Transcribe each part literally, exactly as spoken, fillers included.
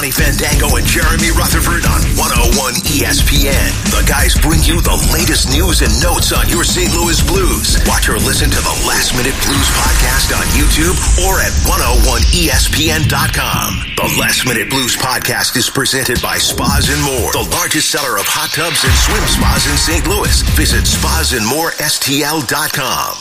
Johnny Fandango and Jeremy Rutherford on one oh one E S P N. The guys bring you the latest news and notes on your Saint Louis Blues. Watch or listen to the Last Minute Blues podcast on YouTube or at one oh one E S P N dot com. The Last Minute Blues podcast is presented by Spas and More, the largest seller of hot tubs and swim spas in Saint Louis. Visit spas and more S T L dot com.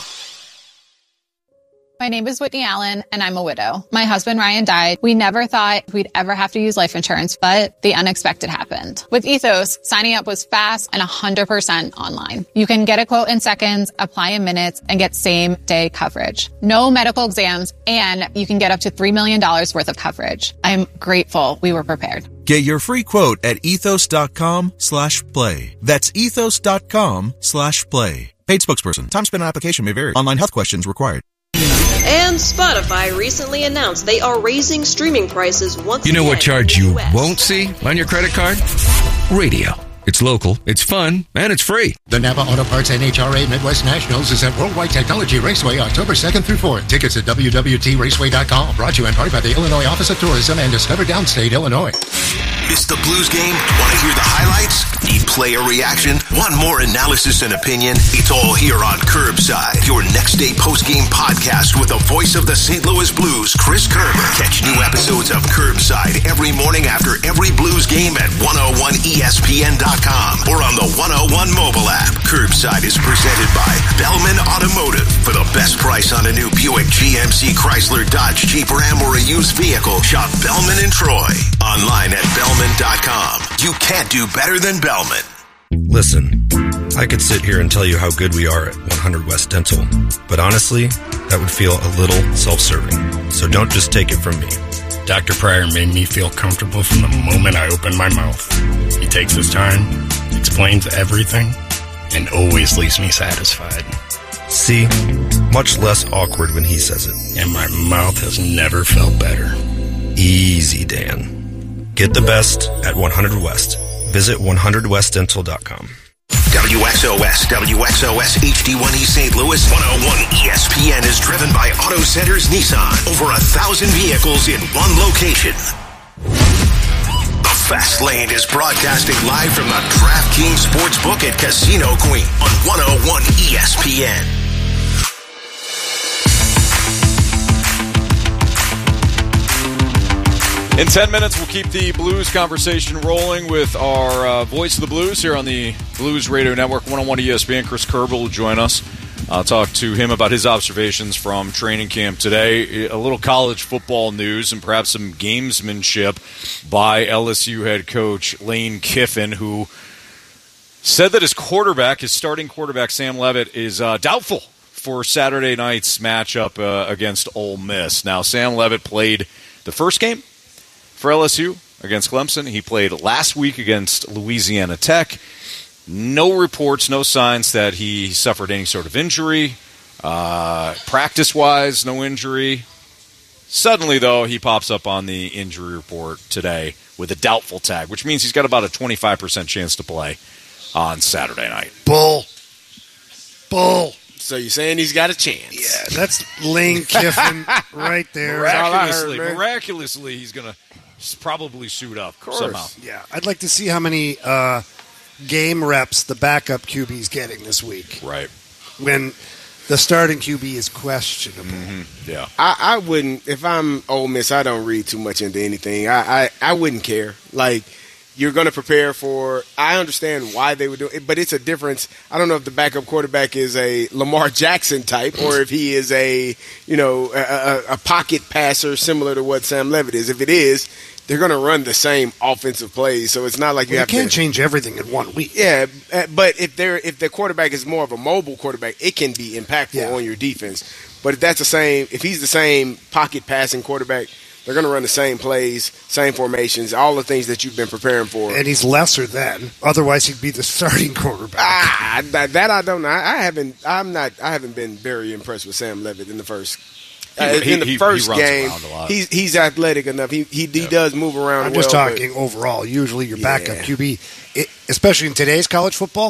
My name is Whitney Allen, and I'm a widow. My husband, Ryan, died. We never thought we'd ever have to use life insurance, but the unexpected happened. With Ethos, signing up was fast and one hundred percent online. You can get a quote in seconds, apply in minutes, and get same-day coverage. No medical exams, and you can get up to three million dollars worth of coverage. I'm grateful we were prepared. Get your free quote at ethos.com slash play. That's ethos.com slash play. Paid spokesperson. Time spent on application may vary. Online health questions required. And Spotify recently announced they are raising streaming prices once again. You know what charge you in the U S won't see on your credit card? Radio. It's local, it's fun, and it's free. The Napa Auto Parts N H R A Midwest Nationals is at Worldwide Technology Raceway October second through fourth. Tickets at w w w dot raceway dot com. Brought to you in part by the Illinois Office of Tourism and Discover Downstate, Illinois. Missed the Blues game? Want to hear the highlights? Need player reaction? Want more analysis and opinion? It's all here on Curbside, your next day post-game podcast with the voice of the Saint Louis Blues, Chris Kerber. Catch new episodes of Curbside every morning after every Blues game at one oh one E S P N dot com or on the one oh one mobile app. Curbside is presented by Bellman Automotive. For the best price on a new Buick, G M C, Chrysler, Dodge, Jeep, Ram, or a used vehicle, shop Bellman and Troy. Online at Bellman dot com. You can't do better than Bellman. Listen, I could sit here and tell you how good we are at one hundred West Dental, but honestly, that would feel a little self-serving. So don't just take it from me. Doctor Pryor made me feel comfortable from the moment I opened my mouth. He takes his time, explains everything, and always leaves me satisfied. See? Much less awkward when he says it. And my mouth has never felt better. Easy, Dan. Get the best at one hundred West. Visit one hundred west dental dot com. W X O S, W X O S H D one E Saint Louis, one oh one E S P N is driven by Auto Centers Nissan. Over a thousand vehicles in one location. The Fast Lane is broadcasting live from the DraftKings Sportsbook at Casino Queen on one oh one E S P N. In ten minutes, we'll keep the Blues conversation rolling with our uh, voice of the Blues here on the Blues Radio Network, one oh one E S P N. Chris Kerber will join us. I'll talk to him about his observations from training camp today. A little college football news and perhaps some gamesmanship by L S U head coach Lane Kiffin, who said that his quarterback, his starting quarterback, Sam Leavitt, is uh, doubtful for Saturday night's matchup uh, against Ole Miss. Now, Sam Leavitt played the first game for L S U against Clemson. He played last week against Louisiana Tech. No reports, no signs that he suffered any sort of injury. Uh, practice-wise, no injury. Suddenly, though, he pops up on the injury report today with a doubtful tag, which means he's got about a twenty-five percent chance to play on Saturday night. Bull. Bull. So you're saying he's got a chance? Yeah, that's Lane Kiffin right there. Miraculously, heard, miraculously, he's going to probably suit up somehow. Yeah, I'd like to see how many uh, game reps the backup Q B is getting this week. Right. When the starting Q B is questionable. Mm-hmm. Yeah. I, I wouldn't, if I'm Ole Miss, I don't read too much into anything. I, I, I wouldn't care. Like, you're going to prepare for – I understand why they would do it, but it's a difference. I don't know if the backup quarterback is a Lamar Jackson type or if he is a, you know, a, a, a pocket passer similar to what Sam Leavitt is. If it is, they're going to run the same offensive plays, so it's not like you well, have you can't to – change everything in one week. Yeah, but if they're if the quarterback is more of a mobile quarterback, it can be impactful yeah. on your defense. But if that's the same – if he's the same pocket passing quarterback – they're going to run the same plays, same formations, all the things that you've been preparing for. And he's lesser than. Otherwise, he'd be the starting quarterback. Ah, that, that I don't know. I haven't. I'm not. I haven't been very impressed with Sam Leavitt in the first. Uh, he, in the he, first he game, he's he's athletic enough. He he, he yeah. does move around. I'm well, just talking but, overall. Usually, your yeah. backup Q B, it, especially in today's college football,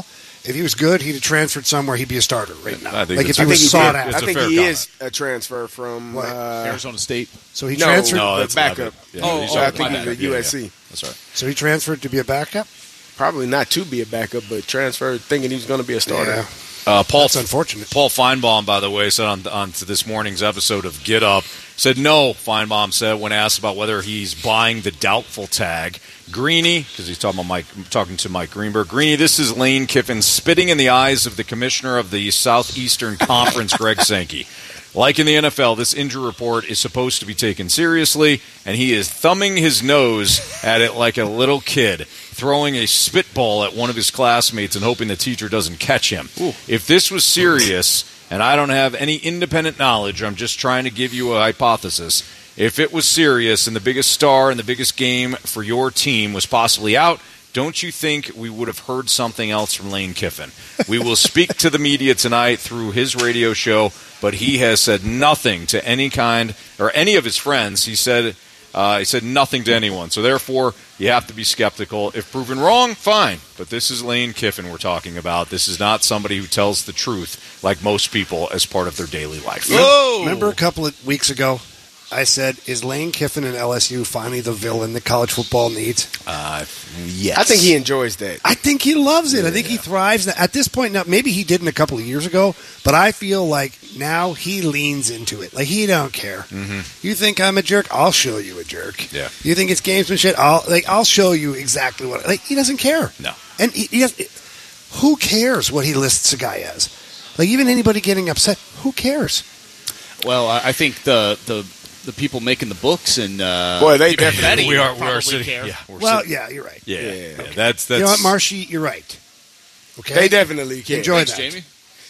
If he was good, he'd have transferred somewhere. He'd be a starter right now. I think like if that's- he I think was he sought did. out. It's I a think fair he comment. is a transfer from What? uh, Arizona State. So he no, transferred. No, the that's backup. Yeah, Oh, he's oh, I already- think my he's bad. at yeah, U S C. yeah. That's right. So he transferred to be a backup. Probably not to be a backup, but transferred thinking he was going to be a starter. Yeah. Uh, Paul, That's unfortunate. Paul Feinbaum, by the way, said on, on to this morning's episode of Get Up, said no, Feinbaum said, when asked about whether he's buying the doubtful tag. Greeny, because he's talking about Mike, talking to Mike Greenberg. Greeny, this is Lane Kiffin spitting in the eyes of the commissioner of the Southeastern Conference, Greg Sankey. Like in the N F L, this injury report is supposed to be taken seriously, and he is thumbing his nose at it like a little kid, throwing a spitball at one of his classmates and hoping the teacher doesn't catch him. Ooh. If this was serious, and I don't have any independent knowledge, I'm just trying to give you a hypothesis. If it was serious and the biggest star and the biggest game for your team was possibly out, don't you think we would have heard something else from Lane Kiffin? We will speak to the media tonight through his radio show, but he has said nothing to any kind or any of his friends. He said uh, he said nothing to anyone. So therefore, you have to be skeptical. If proven wrong, fine. But this is Lane Kiffin we're talking about. This is not somebody who tells the truth like most people as part of their daily life. Whoa! Remember a couple of weeks ago, I said, is Lane Kiffin and L S U finally the villain that college football needs? Uh, yes. I think he enjoys that. I think he loves it. I think he thrives. At this point now, maybe he didn't a couple of years ago, but I feel like now he leans into it. Like he don't care. Mm-hmm. You think I'm a jerk? I'll show you a jerk. Yeah. You think it's gamesmanship? I'll like I'll show you exactly what. Like he doesn't care. No. And he, he has, who cares what he lists a guy as? Like even anybody getting upset, who cares? Well, I I think the the. The people making the books and uh, Boy, they people definitely- betting we are we probably are sitting. care. Yeah, we're Well, sitting- yeah, you're right. yeah, Yeah. yeah, yeah. That's that's. You know what, Marshy? You're right. Okay. They definitely can. Enjoy Thanks, that. Jamie.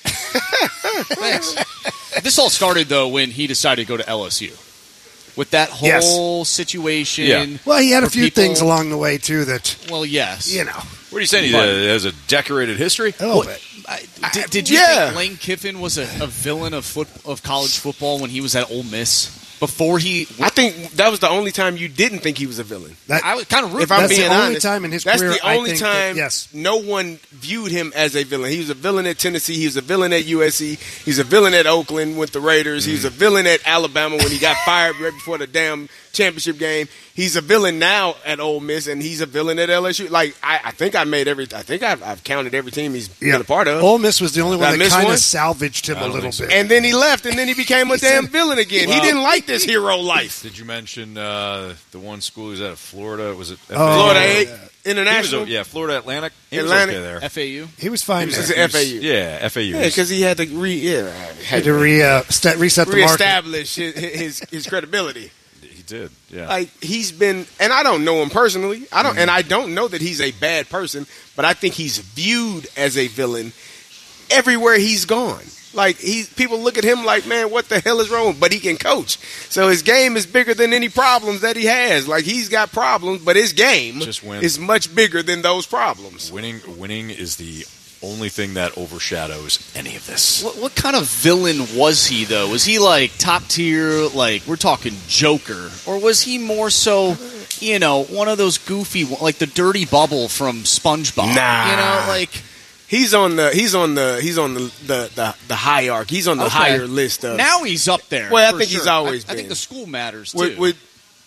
Thanks. This all started though when he decided to go to L S U. With that whole Yes. situation. Yeah. Well, he had a where few people- things along the way too that Well, yes. you know. What are you saying? He But- uh, has a decorated history. A little What- bit. I- did, did you yeah. think Lane Kiffin was a, a villain of foot of college football when he was at Ole Miss? Before he, I think that was the only time you didn't think he was a villain. That- I was kind of rooting. If I'm That's the being only honest, time in his that's career the I only think that- time yes. no one viewed him as a villain. He was a villain at Tennessee. He was a villain at U S C. He's a villain at Oakland with the Raiders. He was a villain at Alabama when he got fired right before the damn championship game. He's a villain now at Ole Miss, and he's a villain at L S U. Like I, I think I made every. I think I've, I've counted every team he's Yeah. been a part of. Ole Miss was the only Did I one that miss kind one? of salvaged him I a don't little think bit. so. And then he left, and then he became a damn villain again. Well- he didn't like this hero life. Did you mention uh, the one school he was at? Florida? Was it Oh, Florida yeah. eight He was International. o- yeah, Florida Atlantic. He Atlantic. was okay there. F A U. He was fine. He was there. at F A U. Yeah, F A U. Yeah, because he had to re yeah He had had to re, uh, sta- reset the market. reestablish his, his his credibility. he did. Yeah. Like he's been, and I don't know him personally. I don't, and I don't know that he's a bad person, but I think he's viewed as a villain everywhere he's gone. Like he, people look at him like, man, what the hell is wrong? But he can coach, so his game is bigger than any problems that he has. Like he's got problems, but his game Just win. is much bigger than those problems. winning, winning is the only thing that overshadows any of this. What, what kind of villain was he, though? Was he like top tier, like we're talking Joker? Or was he more so, you know, one of those goofy, like the Dirty Bubble from SpongeBob? Nah. You know, like. He's on the he's on the he's on the the, the, the hierarchy. He's on the Okay. higher list of. Now he's up there. Well, I for think he's sure. always I, I think been. the school matters, too. With, with,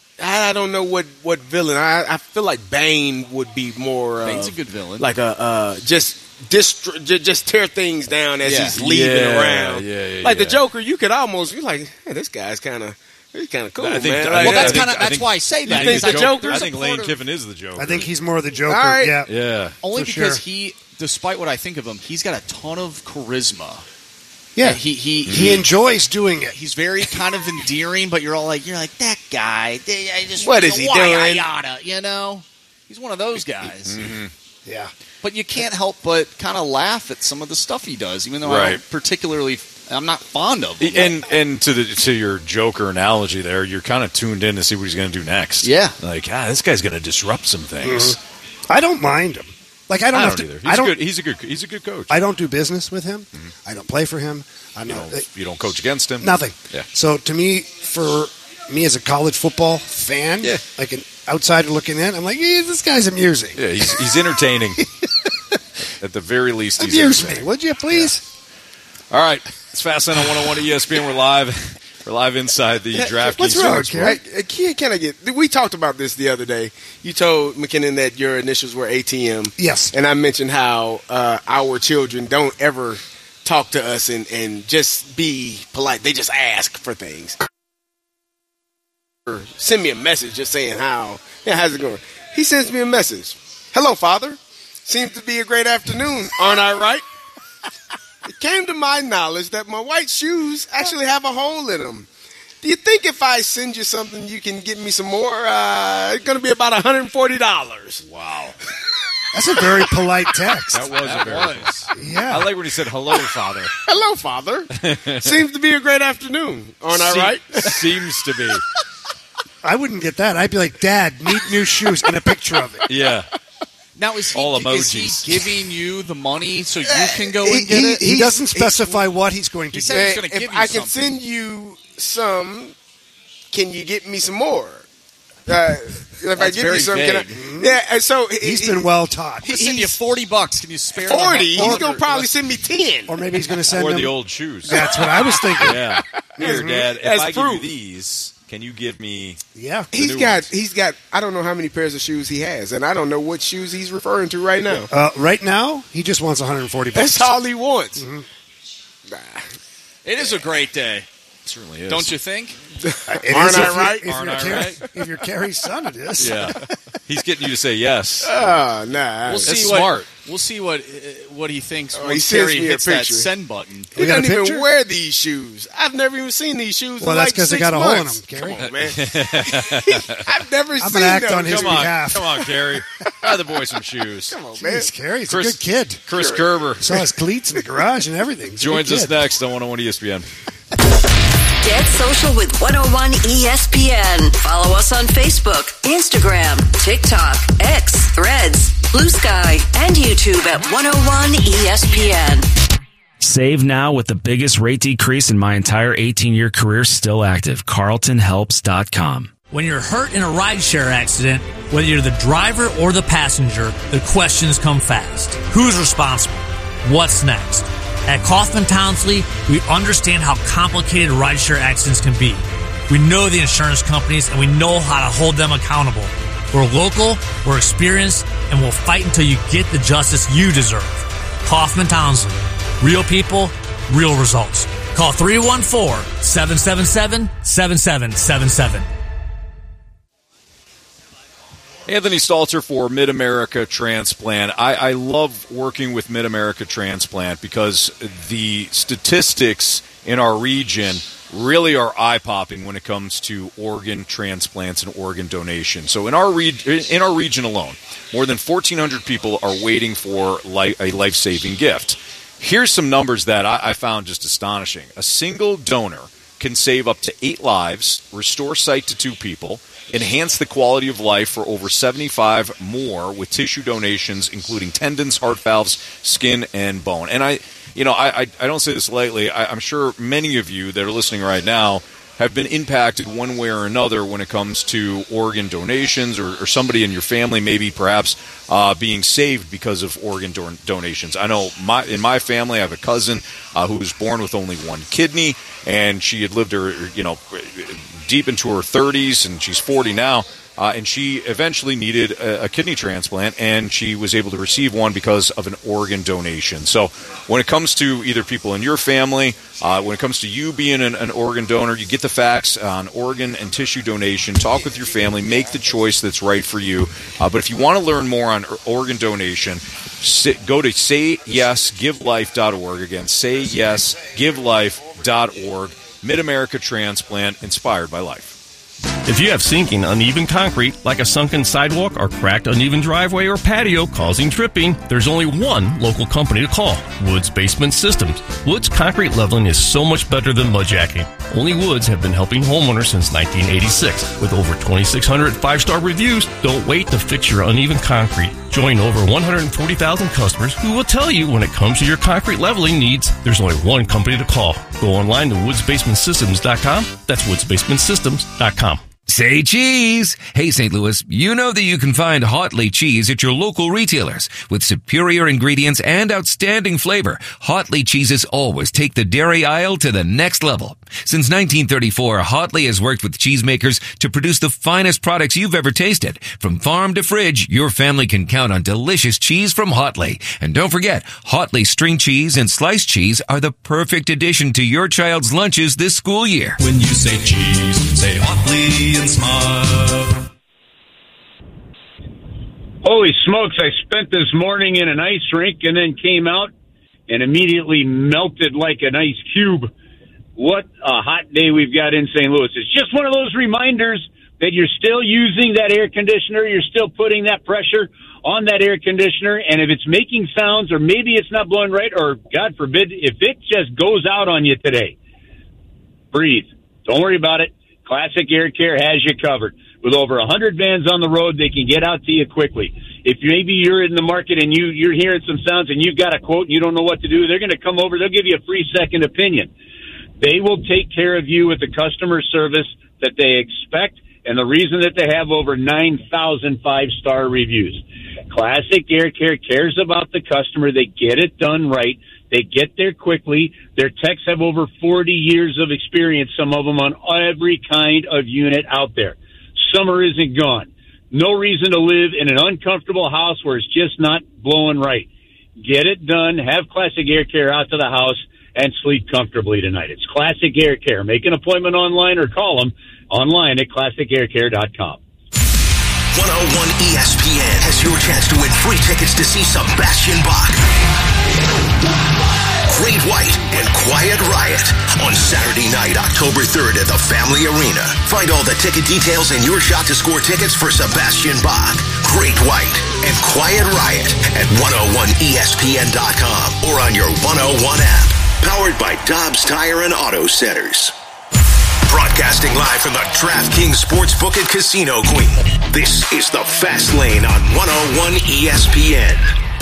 I don't know what, what villain. I, I feel like Bane would be more. Uh, Bane's a good villain. Like a uh, just distr- j- just tear things down as Yeah. he's leaving Yeah, around. yeah, yeah, like yeah. the Joker, you could almost you're like, hey, this guy's kind of he's kind of cool, I think- man. I Like, well, Yeah, that's I think- kind of I that's think- why I say that. You think because the I'm Joker- a I think Lane supporter- Kiffin is the Joker. I think he's more the Joker. All right. Yeah. Yeah. Only for because sure. he, despite what I think of him, he's got a ton of charisma. Yeah. And he he He enjoys doing it. He's very kind of endearing, but you're all like, you're like that guy. They- I just What is he yada, doing? Yada, you know, he's one of those guys. Yeah. But you can't help but kind of laugh at some of the stuff he does, even though I Right. don't particularly, I'm not fond of him. And and to the to your Joker analogy there, you're kind of tuned in to see what he's going to do next. Yeah. Like, ah, this guy's going to disrupt some things. I don't mind him. Like I don't I have don't to. either. He's I don't. good. He's a good. He's a good coach. I don't do business with him. I don't play for him. I'm you not. don't. You don't coach against him. Nothing. Yeah. So to me, for me as a college football fan, Yeah. like an outsider looking in, I'm like, eh, this guy's amusing. Yeah, he's he's entertaining. at the very least, he's Abuse entertaining. me, would you, please? Yeah. All right. It's Fast Lane on one oh one at E S P N. We're live. We're live inside the DraftKings. What's wrong, Sportsbook. Hey, can I get? We talked about this the other day. You told McKinnon that your initials were A T M. Yes. And I mentioned how uh, our children don't ever talk to us and, and just be polite. They just ask for things. Or send me a message just saying how, yeah, how's it going? He sends me a message. Hello, Father. Seems to be a great afternoon. Aren't I right? It came to my knowledge that my white shoes actually have a hole in them. Do you think if I send you something, you can get me some more? Uh, it's going to be about one hundred forty dollars. Wow. That's a very polite text. That was a very was. Yeah. I like when he said, hello, Father. Hello, Father. Seems to be a great afternoon. Aren't I Se- right? Seems to be. I wouldn't get that. I'd be like, Dad, need new shoes and a picture of it. Yeah. Now, is he, All is emojis. he giving you the money so you can go and get he, it? He doesn't specify what he's going to He do. said he's going to If give you I can something. send you some, can you get me some more? Uh, if I That's give very you some, can I, vague. yeah. And so he, He's he- been well taught. He'll send you forty bucks. Can you spare the forty. He's hundred? going to probably send me ten. Or maybe he's going to send Or him. the old shoes. That's what I was thinking. Yeah. Here, Dad, if As I proof. give you these, can you give me... Yeah. He's new got, ones. he's got, I don't know how many pairs of shoes he has, and I don't know what shoes he's referring to right now. Uh, right now, he just wants one hundred forty bucks. That's all he wants. It is a great day. It certainly is. Don't you think? It Aren't is I if you- right? If Aren't you're I Carrie- right? If you're Carrie's son, it is. Yeah. He's getting you to say yes. Oh, nah. We'll see That's what, smart. We'll see what uh, what he thinks Oh, he once sends Terry me a hits that picture. send button. He We got a doesn't even picture? wear these shoes. I've never even seen these shoes Well, in that's like because they six got a hole in them, months. Carrie. Come on, man. I've never I'm seen gonna act them. on his Come on, behalf. come on, Gary. Buy the boy some shoes. Come on, man. Jeez, Carrie, he's Chris- a good kid. Chris Kerber Saw his cleats in the garage and everything. He's a joins good us kid. next on one oh one E S P N. Get social with one oh one E S P N. Follow us on Facebook, Instagram, TikTok, X, Threads, Blue Sky, and YouTube at one oh one E S P N. Save now with the biggest rate decrease in my entire eighteen-year career still active. Carlton Helps dot com. When you're hurt in a rideshare accident, whether you're the driver or the passenger, the questions come fast. Who's responsible? What's next? At Kaufman Townsley, we understand how complicated rideshare accidents can be. We know the insurance companies and we know how to hold them accountable. We're local, we're experienced, and we'll fight until you get the justice you deserve. Kaufman Townsley. Real people, real results. Call three one four, seven seven seven, seven seven seven seven. Anthony Stalter for Mid-America Transplant. I, I love working with Mid-America Transplant because the statistics in our region really are eye-popping when it comes to organ transplants and organ donation. So in our re- in our region alone, more than fourteen hundred people are waiting for li- a life-saving gift. Here's some numbers that I, I found just astonishing. A single donor can save up to eight lives, restore sight to two people, enhance the quality of life for over seventy-five more with tissue donations, including tendons, heart valves, skin, and bone. And I, you know, I, I, I don't say this lightly. I, I'm sure many of you that are listening right now have been impacted one way or another when it comes to organ donations, or, or somebody in your family maybe perhaps uh, being saved because of organ don- donations. I know my in my family I have a cousin uh, who was born with only one kidney, and she had lived her, you know, deep into her thirties, and she's forty now. Uh, and she eventually needed a, a kidney transplant, and she was able to receive one because of an organ donation. So when it comes to either people in your family, uh, when it comes to you being an, an organ donor, you get the facts on organ and tissue donation. Talk with your family. Make the choice that's right for you. Uh, but if you want to learn more on organ donation, sit, go to say yes give life dot org. Again, say yes give life dot org. Mid-America Transplant, inspired by life. If you have sinking, uneven concrete, like a sunken sidewalk or cracked, uneven driveway or patio causing tripping, there's only one local company to call, Woods Basement Systems. Woods concrete leveling is so much better than mudjacking. Only Woods have been helping homeowners since nineteen eighty-six. With over twenty-six hundred five-star reviews, don't wait to fix your uneven concrete. Join over one hundred forty thousand customers who will tell you when it comes to your concrete leveling needs, there's only one company to call. Go online to woods basement systems dot com. That's woods basement systems dot com. Say cheese! Hey, Saint Louis, you know that you can find Hotley cheese at your local retailers. With superior ingredients and outstanding flavor, Hotley cheeses always take the dairy aisle to the next level. Since nineteen thirty-four, Hotley has worked with cheesemakers to produce the finest products you've ever tasted. From farm to fridge, your family can count on delicious cheese from Hotley. And don't forget, Hotley string cheese and sliced cheese are the perfect addition to your child's lunches this school year. When you say cheese, say Hotley and smile. Holy smokes, I spent this morning in an ice rink and then came out and immediately melted like an ice cube. What a hot day we've got in Saint Louis. It's just one of those reminders that you're still using that air conditioner, you're still putting that pressure on that air conditioner, and if it's making sounds or maybe it's not blowing right, or God forbid, if it just goes out on you today, breathe. Don't worry about it. Classic Air Care has you covered. With over one hundred vans on the road, they can get out to you quickly. If maybe you're in the market and you, you're hearing some sounds and you've got a quote and you don't know what to do, they're going to come over. They'll give you a free second opinion. They will take care of you with the customer service that they expect, and the reason that they have over nine thousand five-star reviews. Classic Air Care cares about the customer. They get it done right. They get there quickly. Their techs have over forty years of experience, some of them on every kind of unit out there. Summer isn't gone. No reason to live in an uncomfortable house where it's just not blowing right. Get it done. Have Classic Air Care out to the house and sleep comfortably tonight. It's Classic Air Care. Make an appointment online or call them online at classic air care dot com. one oh one E S P N has your chance to win free tickets to see Sebastian Bach, Great White, and Quiet Riot on Saturday night, October third at the Family Arena. Find all the ticket details and your shot to score tickets for Sebastian Bach, Great White, and Quiet Riot at one oh one E S P N dot com or on your one oh one app. Powered by Dobbs Tire and Auto Centers. Broadcasting live from the DraftKings Sportsbook and Casino Queen. This is the Fast Lane on one oh one E S P N.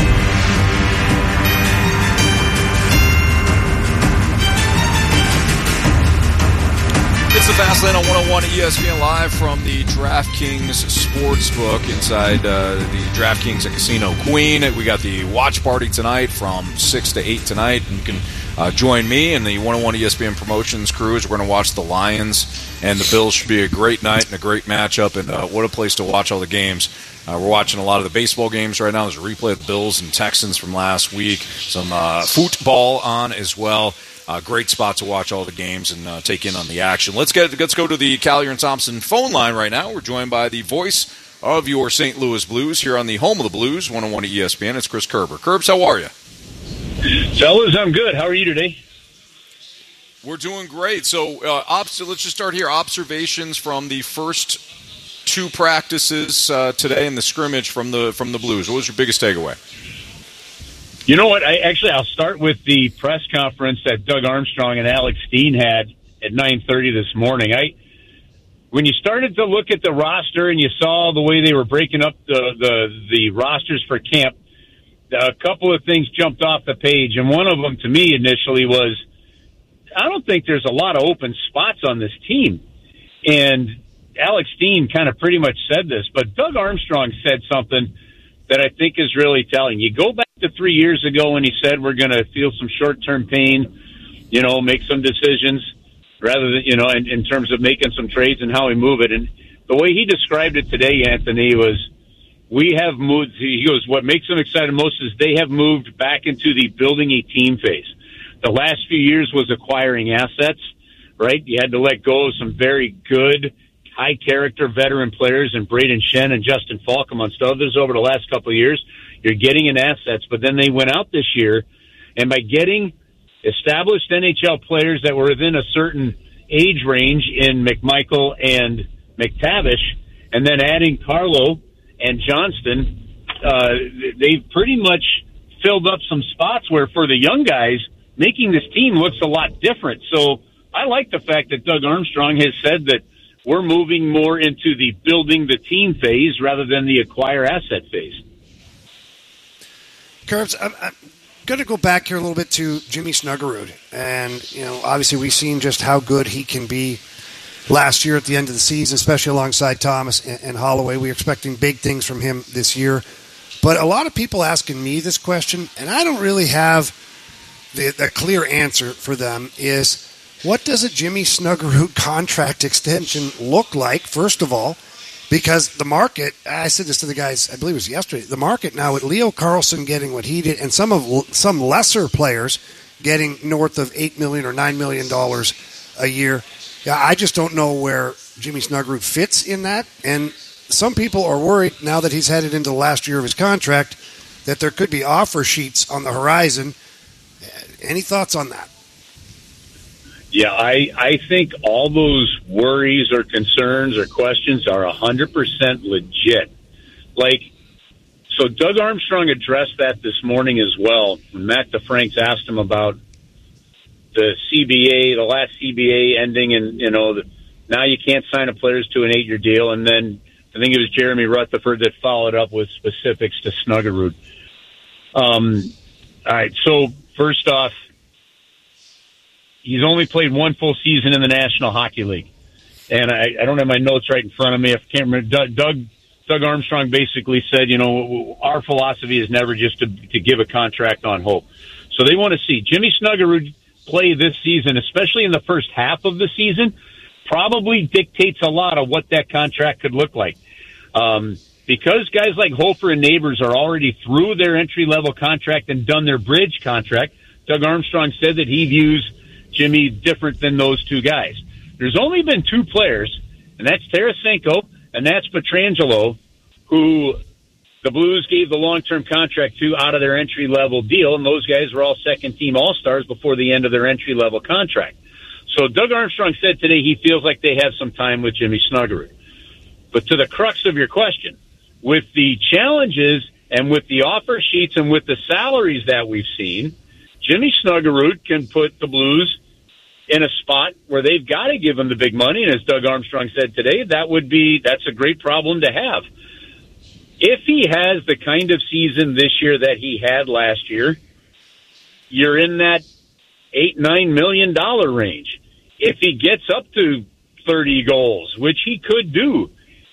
It's the Fast Lane on one oh one E S P N live from the DraftKings Sportsbook inside uh, the DraftKings and Casino Queen. We got the watch party tonight from six to eight tonight, and you can uh, join me and the one oh one E S P N Promotions crew as we're going to watch the Lions and the Bills. Should be a great night and a great matchup, and uh, what a place to watch all the games. Uh, we're watching a lot of the baseball games right now. There's a replay of the Bills and Texans from last week. Some uh, football on as well. Uh, great spot to watch all the games and uh, take in on the action. Let's get let's go to the Collier and Thompson phone line right now. We're joined by the voice of your Saint Louis Blues here on the home of the Blues, one oh one E S P N. It's Chris Kerber. Kerbs, how are you? Fellas, I'm good. How are you today? We're doing great. So uh, obs- let's just start here. Observations from the first two practices uh, today in the scrimmage from the from the Blues. What was your biggest takeaway? You know what? I actually I'll start with the press conference that Doug Armstrong and Alex Steen had at nine thirty this morning. I when you started to look at the roster and you saw the way they were breaking up the the, the rosters for camp, a couple of things jumped off the page, and one of them to me initially was, I don't think there's a lot of open spots on this team. And Alex Steen kind of pretty much said this, but Doug Armstrong said something that I think is really telling. You go back to three years ago when he said we're going to feel some short-term pain, you know, make some decisions rather than, you know, in, in terms of making some trades and how we move it. And the way he described it today, Anthony, was we have moved, he goes, what makes them excited most is they have moved back into the building a team phase. The last few years was acquiring assets, right? You had to let go of some very good, high-character veteran players and Braden Shen and Justin Falk, amongst others, over the last couple of years. You're getting in assets, but then they went out this year, and by getting established N H L players that were within a certain age range in McMichael and McTavish, and then adding Carlo and Johnston, uh, they've pretty much filled up some spots where for the young guys, making this team looks a lot different. So I like the fact that Doug Armstrong has said that we're moving more into the building the team phase rather than the acquire asset phase. Curbs, I'm, I'm going to go back here a little bit to Jimmy Snuggerud. And, you know, obviously we've seen just how good he can be last year at the end of the season, especially alongside Thomas and, and Holloway. We were expecting big things from him this year. But a lot of people asking me this question, and I don't really have the, the clear answer for them, is what does a Jimmy Snuggerud contract extension look like, first of all? Because the market, I said this to the guys, I believe it was yesterday, the market now with Leo Carlsson getting what he did and some of some lesser players getting north of eight million dollars or nine million dollars a year. Yeah, I just don't know where Jimmy Snuggerud fits in that. And some people are worried now that he's headed into the last year of his contract that there could be offer sheets on the horizon. Any thoughts on that? Yeah, I, I think all those worries or concerns or questions are one hundred percent legit. Like, so Doug Armstrong addressed that this morning as well. When Matt DeFranks asked him about the C B A, the last C B A ending, and, you know, the, now you can't sign a players to an eight-year deal. And then I think it was Jeremy Rutherford that followed up with specifics to Snuggerud. Um, all right, so first off, he's only played one full season in the National Hockey League. And I, I don't have my notes right in front of me. I can't remember. Doug, Doug, Doug Armstrong basically said, you know, our philosophy is never just to, to give a contract on hope. So they want to see Jimmy Snuggerud play this season, especially in the first half of the season, probably dictates a lot of what that contract could look like. Um, because guys like Hofer and Neighbors are already through their entry-level contract and done their bridge contract, Doug Armstrong said that he views Jimmy different than those two guys. There's only been two players, and that's Tarasenko and that's Pietrangelo, who the Blues gave the long-term contract to out of their entry-level deal, and those guys were all second-team All-Stars before the end of their entry-level contract. So Doug Armstrong said today he feels like they have some time with Jimmy Snuggerud. But to the crux of your question, with the challenges and with the offer sheets and with the salaries that we've seen, Jimmy Snuggerud can put the Blues in a spot where they've got to give him the big money. And as Doug Armstrong said today, that would be, that's a great problem to have. If he has the kind of season this year that he had last year, you're in that eight, nine million dollar range. If he gets up to thirty goals, which he could do,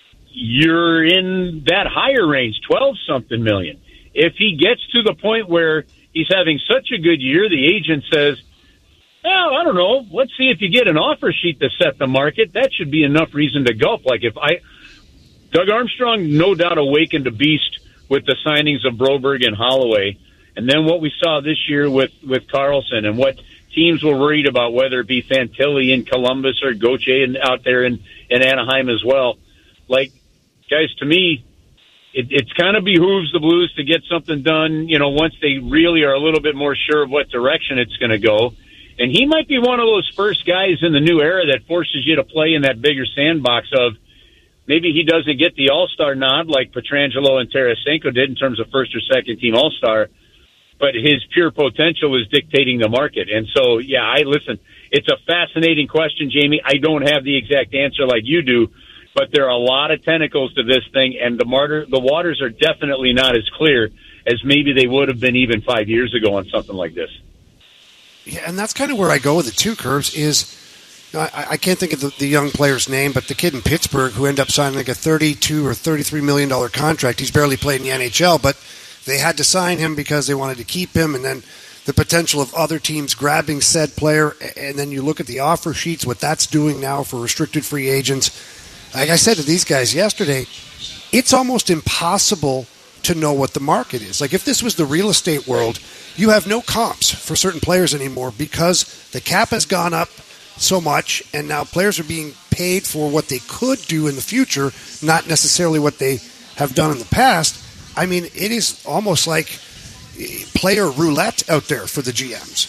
you're in that higher range, twelve something million. If he gets to the point where he's having such a good year, the agent says, well, I don't know, let's see if you get an offer sheet to set the market. That should be enough reason to gulp. Like if I, Doug Armstrong no doubt awakened a beast with the signings of Broberg and Holloway. And then what we saw this year with, with Carlson and what teams were worried about, whether it be Fantilli in Columbus or Gauthier in, out there in, in Anaheim as well. Like, guys, to me, it, it's kind of behooves the Blues to get something done, you know, once they really are a little bit more sure of what direction it's going to go. And he might be one of those first guys in the new era that forces you to play in that bigger sandbox of maybe he doesn't get the All-Star nod like Pietrangelo and Tarasenko did in terms of first or second team All-Star, but his pure potential is dictating the market. And so, yeah, I listen, it's a fascinating question, Jamie. I don't have the exact answer like you do, but there are a lot of tentacles to this thing, and the martyr, the waters are definitely not as clear as maybe they would have been even five years ago on something like this. Yeah, and that's kind of where I go with it too, Curbs, is I, I can't think of the, the young player's name, but the kid in Pittsburgh who ended up signing like a thirty-two or thirty-three million dollars contract. He's barely played in the N H L, but they had to sign him because they wanted to keep him, and then the potential of other teams grabbing said player, and then you look at the offer sheets, what that's doing now for restricted free agents. Like I said to these guys yesterday, it's almost impossible to know what the market is. Like if this was the real estate world, you have no comps for certain players anymore because the cap has gone up so much, and now players are being paid for what they could do in the future, not necessarily what they have done in the past. I mean, it is almost like player roulette out there for the G Ms.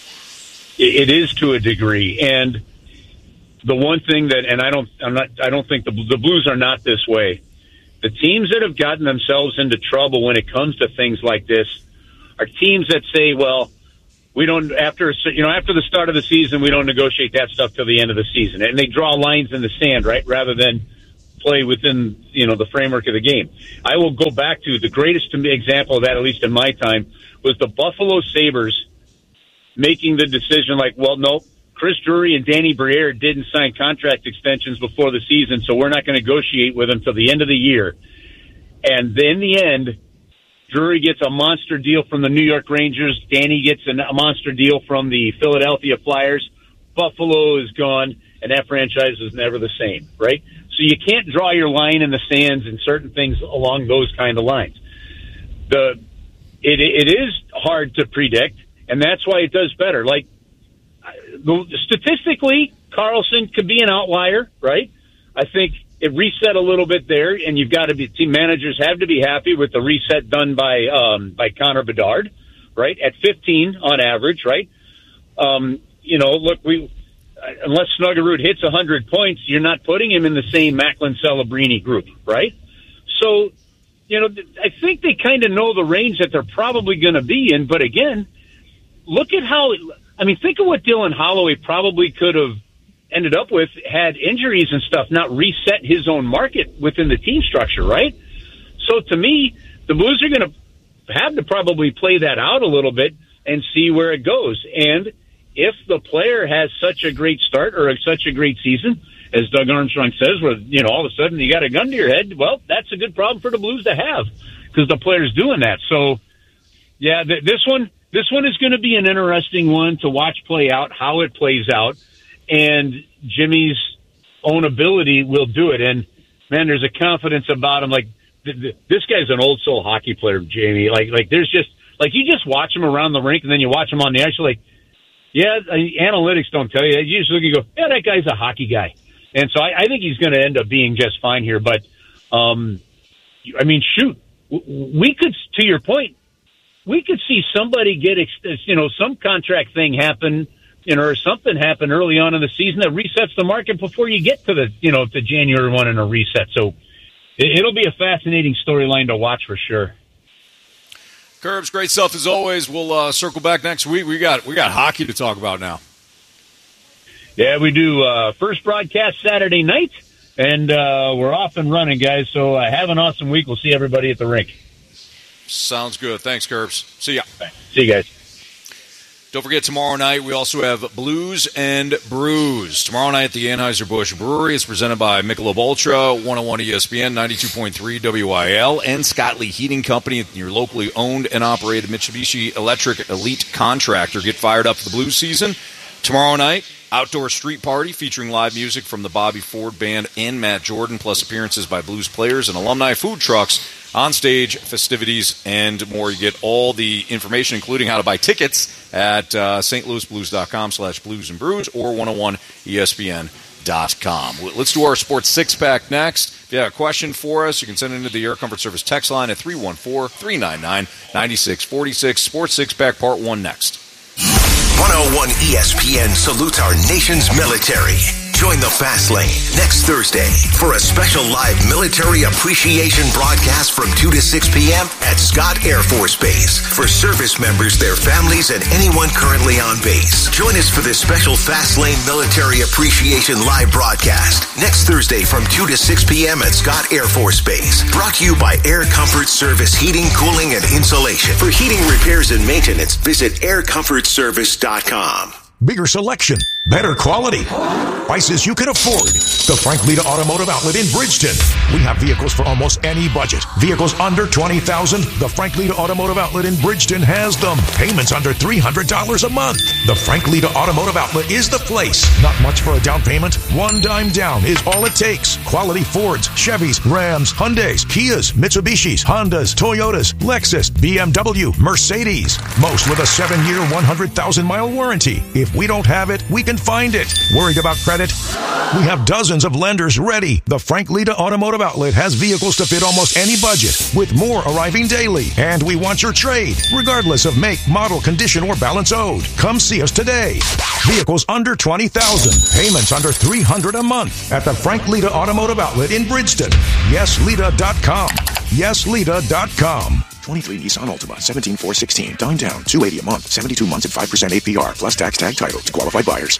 It is to a degree, and the one thing that, and I don't, I'm not, I don't think the, the Blues are not this way. The teams that have gotten themselves into trouble when it comes to things like this are teams that say, well, we don't, after, you know, after the start of the season, we don't negotiate that stuff till the end of the season. And they draw lines in the sand, right? Rather than play within, you know, the framework of the game. I will go back to the greatest example of that, at least in my time, was the Buffalo Sabres making the decision like, well, no, Chris Drury and Danny Briere didn't sign contract extensions before the season, so we're not going to negotiate with them till the end of the year. And in the end, Drury gets a monster deal from the New York Rangers. Danny gets a monster deal from the Philadelphia Flyers. Buffalo is gone, and that franchise is never the same, right? So you can't draw your line in the sands and certain things along those kind of lines. The it it is hard to predict, and that's why it does better. Like, statistically, Carlson could be an outlier, right? I think it reset a little bit there, and you've got to be team managers have to be happy with the reset done by um, by Connor Bedard, right? At fifteen on average, right? Um, you know, look, we unless Snuggerud hits one hundred points, you're not putting him in the same Macklin Celebrini group, right? So, you know, I think they kind of know the range that they're probably going to be in. But again, look at how, I mean, think of what Dylan Holloway probably could have ended up with had injuries and stuff not reset his own market within the team structure, right? So to me, the Blues are going to have to probably play that out a little bit and see where it goes. And if the player has such a great start or such a great season, as Doug Armstrong says, where, you know, all of a sudden you got a gun to your head, well, that's a good problem for the Blues to have because the player's doing that. So, yeah, th- this one, this one is going to be an interesting one to watch play out, how it plays out, and Jimmy's own ability will do it. And, man, there's a confidence about him. Like, th- th- this guy's an old soul hockey player, Jamie. Like, like there's just, like, you just watch him around the rink and then you watch him on the ice, you're like, yeah, analytics don't tell you. You just look and go, yeah, that guy's a hockey guy. And so I, I think he's going to end up being just fine here. But, um, I mean, shoot, we could, to your point, we could see somebody get, you know, some contract thing happen, you know, or something happen early on in the season that resets the market before you get to the, you know, to January first and a reset. So it, it'll be a fascinating storyline to watch for sure. Curbs, great stuff as always. We'll uh, circle back next week. We got we got hockey to talk about now. Yeah, we do. Uh, first broadcast Saturday night, and uh, we're off and running, guys. So uh, have an awesome week. We'll see everybody at the rink. Sounds good. Thanks, Curbs. See ya. See you guys. Don't forget, tomorrow night we also have Blues and Brews. Tomorrow night at the Anheuser-Busch Brewery. It's presented by Michelob Ultra, one oh one E S P N, ninety-two point three W I L, and Scott Lee Heating Company, your locally owned and operated Mitsubishi Electric Elite contractor. Get fired up for the Blues season. Tomorrow night, outdoor street party featuring live music from the Bobby Ford Band and Matt Jordan, plus appearances by Blues players and alumni, food trucks, on-stage festivities, and more. You get all the information, including how to buy tickets, at uh, stlouisblues.com slash blues and brews or one oh one E S P N dot com. Let's do our Sports Six-Pack next. If you have a question for us, you can send it into the Air Comfort Service text line at three one four, three nine nine, nine six four six. Sports Six-Pack Part one next. one oh one E S P N salutes our nation's military. Join the Fast Lane next Thursday for a special live military appreciation broadcast from two to six p.m. at Scott Air Force Base for service members, their families, and anyone currently on base. Join us for this special Fast Lane military appreciation live broadcast next Thursday from two to six p.m. at Scott Air Force Base. Brought to you by Air Comfort Service Heating, Cooling, and Insulation. For heating repairs and maintenance, visit air comfort service dot com. Bigger selection, better quality, prices you can afford. The Frank Lita Automotive Outlet in Bridgeton. We have vehicles for almost any budget. Vehicles under twenty thousand dollars. The Frank Lita Automotive Outlet in Bridgeton has them. Payments under three hundred dollars a month. The Frank Lita Automotive Outlet is the place. Not much for a down payment. One dime down is all it takes. Quality Fords, Chevys, Rams, Hyundais, Kias, Mitsubishis, Hondas, Toyotas, Lexus, B M W, Mercedes. Most with a seven-year, one hundred thousand mile warranty. If we don't have it, we can find it. Worried about credit? We have dozens of lenders ready. The Frank Lita Automotive Outlet has vehicles to fit almost any budget, with more arriving daily. And we want your trade, regardless of make, model, condition, or balance owed. Come see us today. Vehicles under twenty thousand dollars. Payments under three hundred dollars a month at the Frank Lita Automotive Outlet in Bridgeton. yes lita dot com. yes lita dot com. twenty-three Nissan Altima, seventeen four sixteen. Dime down, two hundred eighty dollars a month, seventy-two months at five percent A P R, plus tax tag title to qualified buyers.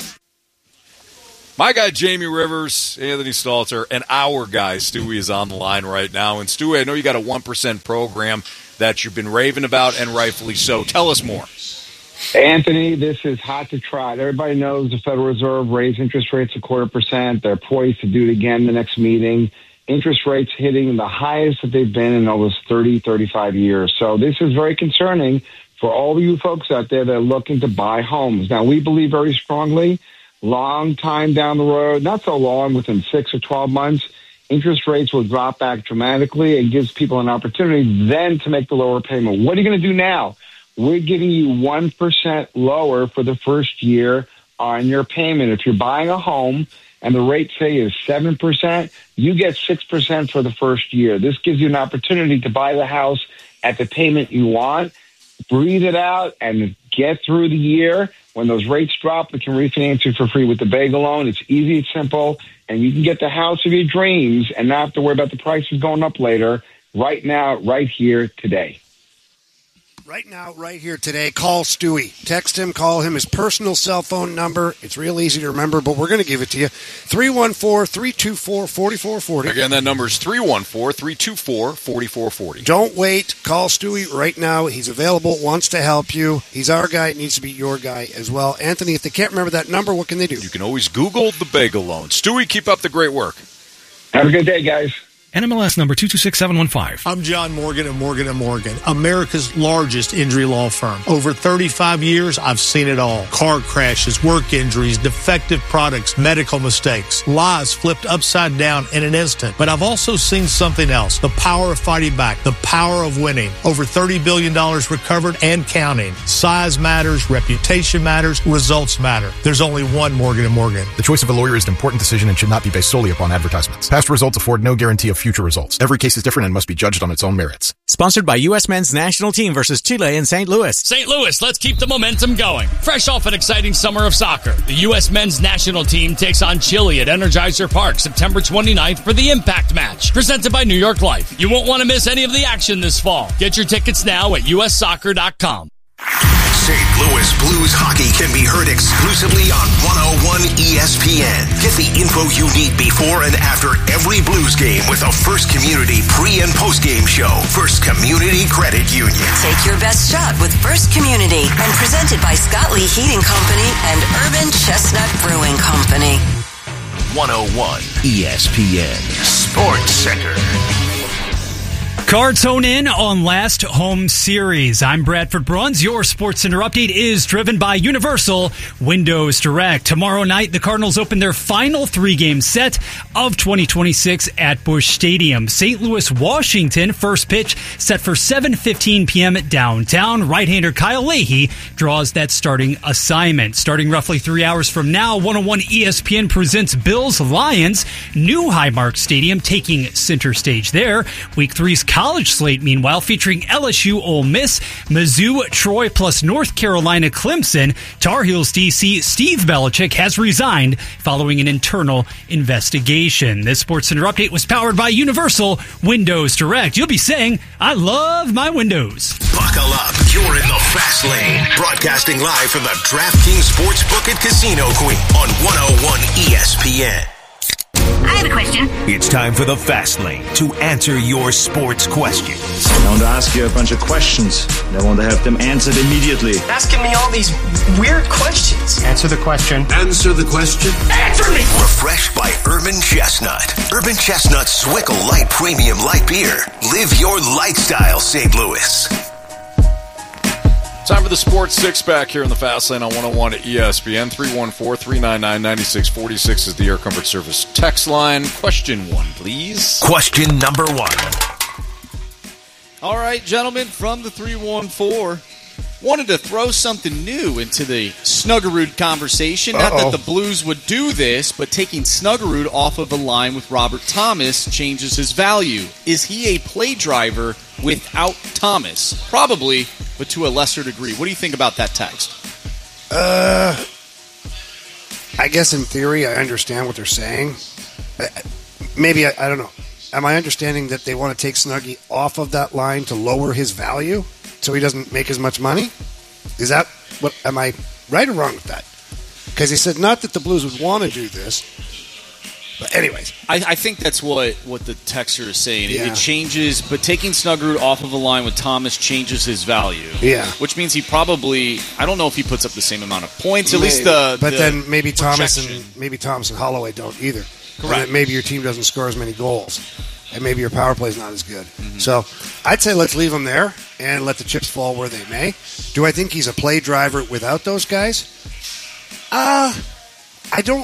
My guy, Jamie Rivers, Anthony Stalter, and our guy, Stewie, is on the line right now. And Stewie, I know you got a one percent program that you've been raving about, and rightfully so. Tell us more. Anthony, this is hot to trot. Everybody knows the Federal Reserve raised interest rates a quarter percent. They're poised to do it again the next meeting. Interest rates hitting the highest that they've been in almost thirty, thirty-five years. So this is very concerning for all of you folks out there that are looking to buy homes. Now, we believe very strongly, long time down the road, not so long, within six or twelve months, interest rates will drop back dramatically and gives people an opportunity then to make the lower payment. What are you going to do now? We're giving you one percent lower for the first year on your payment. If you're buying a home and the rate, say, is seven percent, you get six percent for the first year. This gives you an opportunity to buy the house at the payment you want, breathe it out, and get through the year. When those rates drop, we can refinance you for free with the Bagel loan. It's easy, it's simple, and you can get the house of your dreams and not have to worry about the prices going up later, right now, right here, today. Right now, right here today, call Stewie. Text him, call him, his personal cell phone number. It's real easy to remember, but we're going to give it to you. three one four, three two four, four four four zero. Again, that number is three one four, three two four, four four four zero. Don't wait. Call Stewie right now. He's available, wants to help you. He's our guy. It needs to be your guy as well. Anthony, if they can't remember that number, what can they do? You can always Google the Bagel loan. Stewie, keep up the great work. Have a good day, guys. N M L S number two two six seven one five. I'm John Morgan of Morgan and Morgan, America's largest injury law firm. Over thirty-five years, I've seen it all. Car crashes, work injuries, defective products, medical mistakes, lives flipped upside down in an instant. But I've also seen something else, the power of fighting back, the power of winning. Over thirty billion dollars recovered and counting. Size matters, reputation matters, results matter. There's only one Morgan and Morgan. The choice of a lawyer is an important decision and should not be based solely upon advertisements. Past results afford no guarantee of future results. Every case is different and must be judged on its own merits. Sponsored by U S Men's National Team versus Chile in Saint Louis. Saint Louis, let's keep the momentum going. Fresh off an exciting summer of soccer, the U S Men's National Team takes on Chile at Energizer Park September twenty-ninth for the Impact Match, presented by New York Life. You won't want to miss any of the action this fall. Get your tickets now at U S soccer dot com. Saint Louis Blues hockey can be heard exclusively on one oh one E S P N. Get the info you need before and after every Blues game with a First Community pre- and post-game show. First Community Credit Union. Take your best shot with First Community and presented by Scott Lee Heating Company and Urban Chestnut Brewing Company. one oh one E S P N Sports Center. Cards hone in on last home series. I'm Bradford Bruns. Your Sports Center update is driven by Universal Windows Direct. Tomorrow night, the Cardinals open their final three-game set of twenty twenty-six at Busch Stadium. Saint Louis, Washington, first pitch set for seven fifteen p.m. downtown. Right-hander Kyle Leahy draws that starting assignment. Starting roughly three hours from now, one oh one E S P N presents Bills Lions. New Highmark Stadium taking center stage there. Week three's college slate, meanwhile, featuring L S U, Ole Miss, Mizzou, Troy, plus North Carolina, Clemson. Tar Heels D C, Steve Belichick has resigned following an internal investigation. This SportsCenter update was powered by Universal Windows Direct. You'll be saying, I love my windows. Buckle up. You're in the fast lane. Broadcasting live from the DraftKings Sportsbook and Casino Queen on one oh one E S P N. I have a question. It's time for the Fast Lane to answer your sports questions. I want to ask you a bunch of questions. I want to have them answered immediately. Asking me all these weird questions. Answer the question. Answer the question. Answer me! Refreshed by Urban Chestnut. Urban Chestnut Swickle Light Premium Light Beer. Live your lifestyle, Saint Louis. Time for the Sports Six-Pack here in the Fast Lane on one oh one at E S P N. three one four, three nine nine, nine six four six is the Air Comfort Service text line. Question one, please. Question number one. All right, gentlemen, from the three one four, wanted to throw something new into the Snuggerud conversation. Uh-oh. Not that the Blues would do this, but taking Snuggerud off of a line with Robert Thomas changes his value. Is he a play driver without Thomas? Probably, but to a lesser degree. What do you think about that text? Uh, I guess in theory I understand what they're saying. Maybe, I, I don't know. Am I understanding that they want to take Snuggie off of that line to lower his value so he doesn't make as much money? Is that what? Am I right or wrong with that? Because he said not that the Blues would want to do this, But anyways. I, I think that's what, what the texter is saying. It, Yeah. it changes, but taking Snuggerud off of a line with Thomas changes his value. Yeah. Which means he probably, I don't know if he puts up the same amount of points. At least the But the then maybe Thomas projection. and maybe Thomas and Holloway don't either. Correct. And then maybe your team doesn't score as many goals. And maybe your power play is not as good. So I'd say let's leave him there and let the chips fall where they may. Do I think he's a play driver without those guys? Uh, I don't.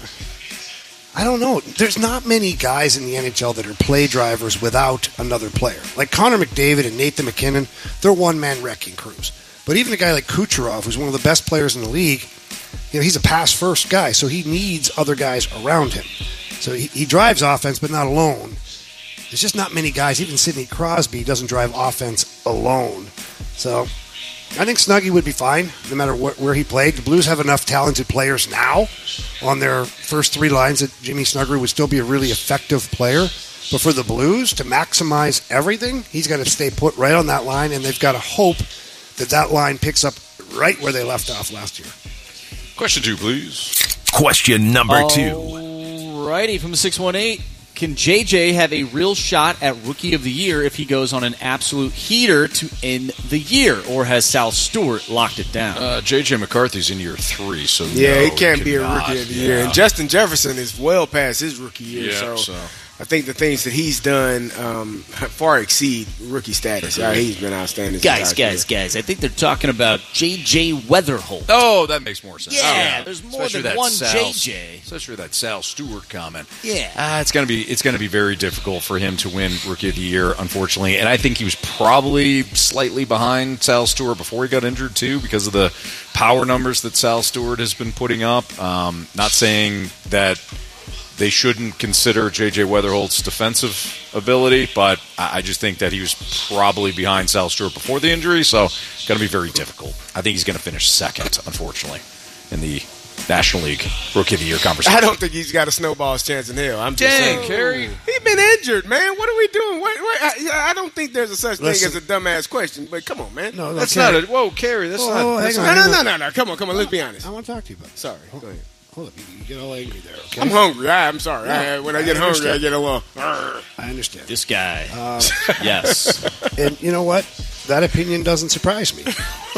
I don't know. There's not many guys in the N H L that are play drivers without another player. Like Connor McDavid and Nathan McKinnon, they're one-man wrecking crews. But even a guy like Kucherov, who's one of the best players in the league, you know, he's a pass-first guy, so he needs other guys around him. So he, he drives offense, but not alone. There's just not many guys. Even Sidney Crosby doesn't drive offense alone. So I think Snuggie would be fine, no matter wh- where he played. The Blues have enough talented players now on their first three lines that Jimmy Snuggerud would still be a really effective player. But for the Blues to maximize everything, he's got to stay put right on that line, and they've got to hope that that line picks up right where they left off last year. Question two, please. Question number two. Alrighty, from the six one eight. Can J J have a real shot at Rookie of the Year if he goes on an absolute heater to end the year? Or has Sal Stewart locked it down? Uh, J J McCarthy's in year three, so Yeah, no, he can't be a cannot. rookie of the year. Yeah. And Justin Jefferson is well past his rookie year, Yeah, so, so. I think the things that he's done um, far exceed rookie status. Uh, he's been outstanding. his Guys, entire guys, career. guys, I think they're talking about J J Weatherholt. Oh, that makes more sense. Yeah, Oh, there's more Especially than that one Sal- J J. Especially that Sal Stewart comment. Yeah. Uh, it's gonna be it's gonna be very difficult for him to win Rookie of the Year, unfortunately. And I think he was probably slightly behind Sal Stewart before he got injured too, because of the power numbers that Sal Stewart has been putting up. Um, not saying that they shouldn't consider J J Weatherholt's defensive ability, but I I just think that he was probably behind Sal Stewart before the injury, so it's going to be very difficult. I think he's going to finish second, unfortunately, in the National League Rookie of the Year conversation. I don't think he's got a snowball's chance in hell. I'm just Dang, saying. Kerry. He's been injured, man. What are we doing? What, what, I, I don't think there's a such Listen. thing as a dumbass question, but come on, man. No, no, That's Kerry. not a whoa, Kerry. That's Oh, not. oh, that's hang No, on, no, hang no, on. no, no. Come on, come on. Let's be honest. I want to talk to you about it. Sorry. Go ahead. Hold up. You, you get all angry there, okay? I'm hungry. I, I'm sorry. No, I, when I I get hungry, understand. I get a little. I understand. This guy. Um, Yes. And you know what? That opinion doesn't surprise me.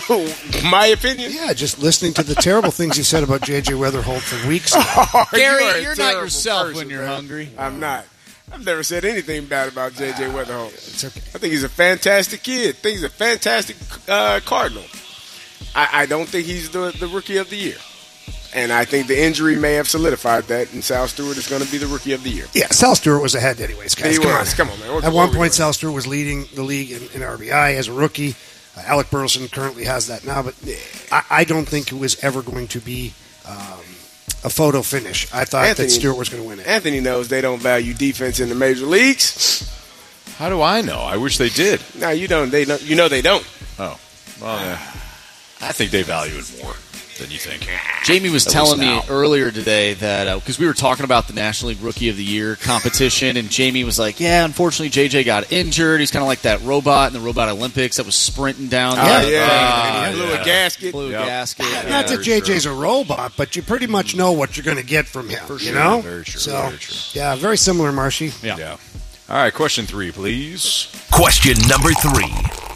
My opinion? Yeah, just listening to the terrible things you said about J J Weatherholt for weeks now. Oh, Gary, you are a you're not terrible yourself person, when you're man. hungry. I'm not. I've never said anything bad about J J Weatherholt. It's okay. I think he's a fantastic kid. I think he's a fantastic uh, Cardinal. I, I don't think he's the, the rookie of the year. And I think the injury may have solidified that, and Sal Stewart is going to be the rookie of the year. Yeah, Sal Stewart was ahead anyways, guys. He Come was. on. Come on, man. What- At what one are we point, doing? Sal Stewart was leading the league in, in R B I as a rookie. Uh, Alec Burleson currently has that now, but I, I don't think it was ever going to be um, a photo finish. I thought Anthony- that Stewart was going to win it. Anthony knows they don't value defense in the major leagues. How do I know? I wish they did. No, you don't. They don't. You know they don't. Oh, well, yeah. I think they value it more than you think. Jamie was At telling least me now. earlier today that because we were talking about the National League Rookie of the Year competition, and Jamie was like, "Yeah, unfortunately, J J got injured. He's kind of like that robot in the Robot Olympics that was sprinting down. Yeah, the yeah. thing. And he blew yeah. a gasket. Blew a Yep. gasket. Not Yeah, that very J J's a robot, but you pretty much know what you're going to get from him. For You sure. know? Very true, So, very true. yeah, very similar, Marshy. Yeah. Yeah. All right, question three, please. Question number three.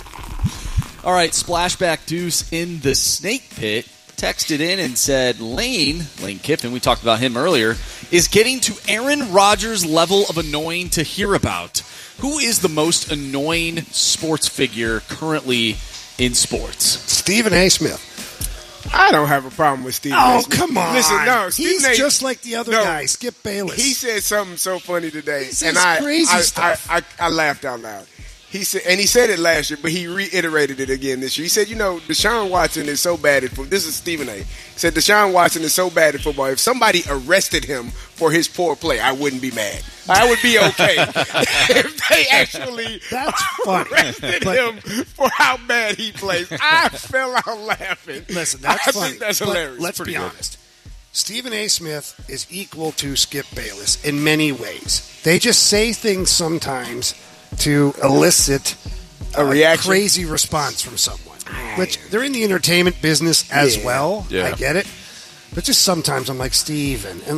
All right, Splashback Deuce in the Snake Pit texted in and said, Lane, Lane Kiffin, we talked about him earlier, is getting to Aaron Rodgers' level of annoying to hear about. Who is the most annoying sports figure currently in sports? Stephen A. Smith. I don't have a problem with Stephen Oh, A. Smith. come on. Listen, no, He's Stephen A. just like the other No. guy, Skip Bayless. He said something so funny today, He says and I, crazy I, stuff. I, I, I laughed out loud. He said, and he said it last year, but he reiterated it again this year. He said, "You know, Deshaun Watson is so bad at football." This is Stephen A. He said, "Deshaun Watson is so bad at football. If somebody arrested him for his poor play, I wouldn't be mad. I would be okay if they actually That's funny. arrested But- him for how bad he plays." I fell out laughing. Listen, that's I funny. think that's But hilarious. let's Pretty be good. honest. Stephen A. Smith is equal to Skip Bayless in many ways. They just say things sometimes to elicit A reaction? crazy response from someone. Which they're in the entertainment business as Yeah. well. Yeah. I get it. But just sometimes I'm like, Steven, and like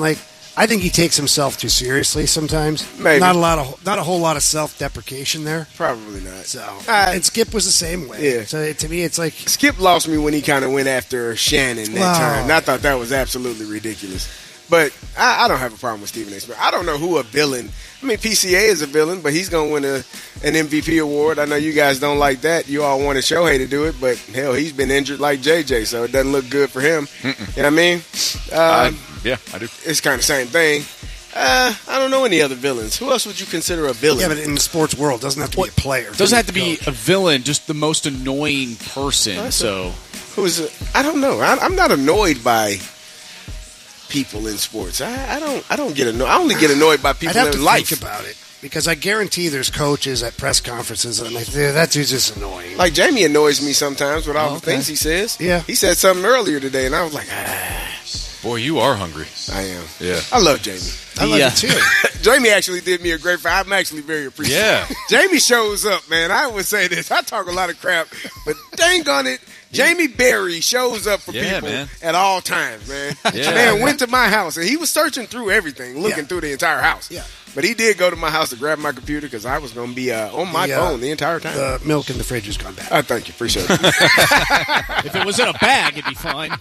I think he takes himself too seriously sometimes. Maybe. Not a lot of, not a whole lot of self-deprecation there. Probably not. So, Uh, and Skip was the same way. Yeah. So to me, it's like Skip lost me when he kind of went after Shannon that Wow. time. And I thought that was absolutely ridiculous. But I, I don't have a problem with Stephen A. Smith. I don't know who a villain. I mean, P C A is a villain, but he's going to win a, an M V P award. I know you guys don't like that. You all wanted Shohei to do it, but hell, he's been injured like J J, so it doesn't look good for him. Mm-mm. You know what I mean? Um, I, yeah, I do. It's kind of the same thing. Uh, I don't know any other villins. Who else would you consider a villain? yeah, but in the sports world, it doesn't have to be a player. Doesn't have to be a villain, just the most annoying person. That's So Who's? A, I don't know. I, I'm not annoyed by people in sports. I, I don't. I don't get annoyed. I only get annoyed by people I'd have in to life. think about it because I guarantee there's coaches at press conferences and I'm like, "Yeah, that dude's just annoying." Like Jamie annoys me sometimes with all Oh, the okay. things he says. Yeah. He said something earlier today, and I was like, ah. Boy, you are hungry. I am. Yeah. I love Jamie. I love Yeah. it too. Jamie actually did me a great favor. I'm actually very appreciative. Yeah. Jamie shows up, man. I would say this. I talk a lot of crap, but dang on it, Jamie Berry shows up for Yeah, people man. at all times, man. Yeah. Man went to my house, and he was searching through everything, looking Yeah. through the entire house. Yeah. But he did go to my house to grab my computer because I was going to be uh, on my The, uh, phone the entire time. The milk in the fridge has gone bad. I thank you. Appreciate it. if it was in a bag, it'd be fine.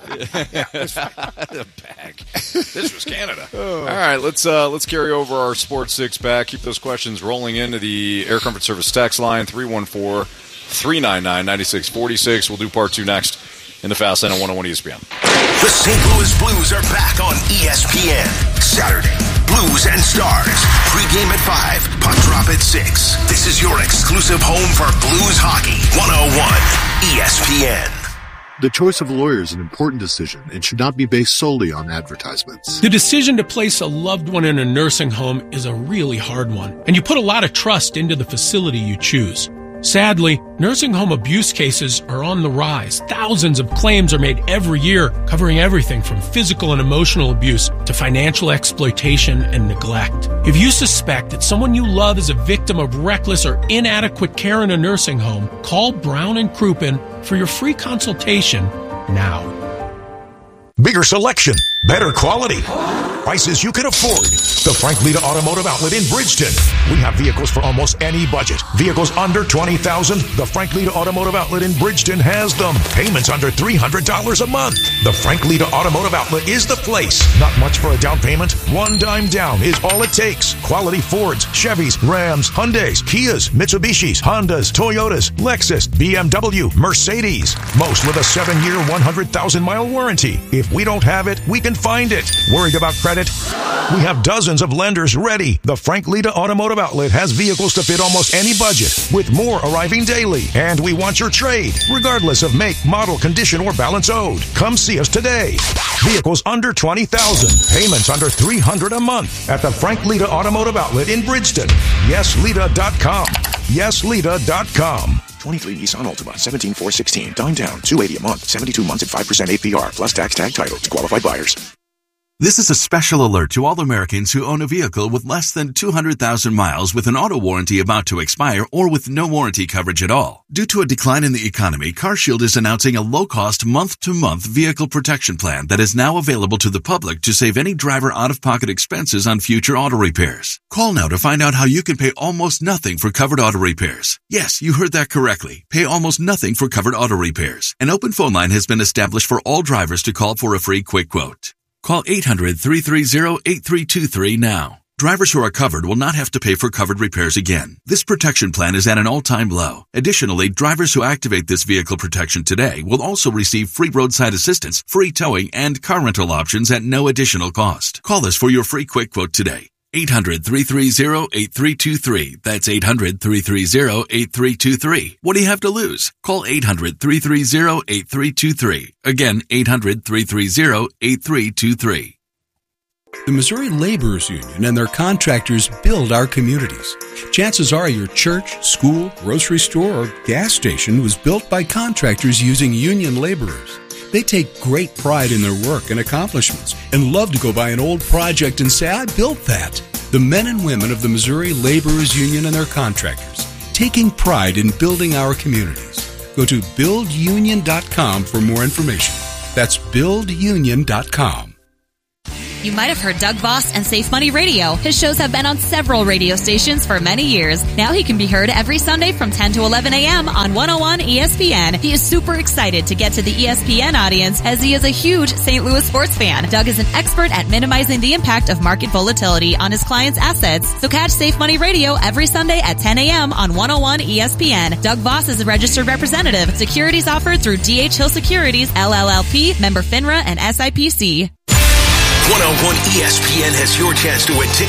A bag. This was Canada. All right, let's uh, let's carry over our Sports Six back. Keep those questions rolling into the Air Comfort Service text line three one four, three nine nine, nine six four six. We'll do part two next in the Fast Lane on one oh one E S P N. The Saint Louis Blues are back on E S P N. Saturday, Blues and Stars. Pre-game at five, puck drop at six. This is your exclusive home for Blues hockey. one oh one E S P N. The choice of lawyer is an important decision and should not be based solely on advertisements. The decision to place a loved one in a nursing home is a really hard one, and you put a lot of trust into the facility you choose. Sadly, nursing home abuse cases are on the rise. Thousands of claims are made every year, covering everything from physical and emotional abuse to financial exploitation and neglect. If you suspect that someone you love is a victim of reckless or inadequate care in a nursing home, call Brown and Crouppen for your free consultation now. Bigger selection, better quality, prices you can afford. The Frank Lita Automotive Outlet in Bridgeton. We have vehicles for almost any budget. Vehicles under twenty thousand dollars. The Frank Lita Automotive Outlet in Bridgeton has them. Payments under three hundred dollars a month. The Frank Lita Automotive Outlet is the place. Not much for a down payment. One dime down is all it takes. Quality Fords, Chevys, Rams, Hyundais, Kias, Mitsubishis, Hondas, Toyotas, Lexus, B M W, Mercedes. Most with a seven-year, one hundred thousand mile warranty. If we don't have it, we can find it. Worried about credit? We have dozens of lenders ready. The Frank Lita Automotive Outlet has vehicles to fit almost any budget, with more arriving daily. And we want your trade, regardless of make, model, condition, or balance owed. Come see us today. Vehicles under twenty thousand dollars. Payments under three hundred dollars a month at the Frank Lita Automotive Outlet in Bridgeton. yes lita dot com. yes lita dot com. twenty-three Nissan Altima, seventeen four sixteen. Down down, two eighty a month, seventy-two months at five percent A P R, plus tax tag title to qualified buyers. This is a special alert to all Americans who own a vehicle with less than two hundred thousand miles with an auto warranty about to expire or with no warranty coverage at all. Due to a decline in the economy, CarShield is announcing a low-cost month-to-month vehicle protection plan that is now available to the public to save any driver out-of-pocket expenses on future auto repairs. Call now to find out how you can pay almost nothing for covered auto repairs. Yes, you heard that correctly. Pay almost nothing for covered auto repairs. An open phone line has been established for all drivers to call for a free quick quote. Call eight hundred, three three zero, eight three two three now. Drivers who are covered will not have to pay for covered repairs again. This protection plan is at an all-time low. Additionally, drivers who activate this vehicle protection today will also receive free roadside assistance, free towing, and car rental options at no additional cost. Call us for your free quick quote today. eight hundred, three three zero, eight three two three. That's eight hundred, three three zero, eight three two three. What do you have to lose? Call eight hundred, three three zero, eight three two three. Again, eight hundred, three three zero, eight three two three. The Missouri Laborers Union and their contractors build our communities. Chances are your church, school, grocery store, or gas station was built by contractors using union laborers. They take great pride in their work and accomplishments and love to go by an old project and say, I built that. The men and women of the Missouri Laborers Union and their contractors, taking pride in building our communities. Go to build union dot com for more information. That's build union dot com. You might have heard Doug Voss and Safe Money Radio. His shows have been on several radio stations for many years. Now he can be heard every Sunday from ten to eleven a.m. on one oh one E S P N. He is super excited to get to the E S P N audience as he is a huge Saint Louis sports fan. Doug is an expert at minimizing the impact of market volatility on his clients' assets. So catch Safe Money Radio every Sunday at ten a.m. on one oh one E S P N. Doug Voss is a registered representative. Securities offered through D H Hill Securities, L L L P, member FINRA and S I P C. one oh one E S P N has your chance to win tickets